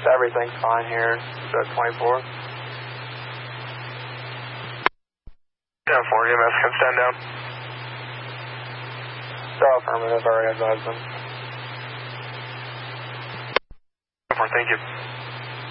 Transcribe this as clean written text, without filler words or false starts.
everything's fine here. So 24. 10-4, EMS can stand down. They're all affirmative, already advised them. 10-4, thank you.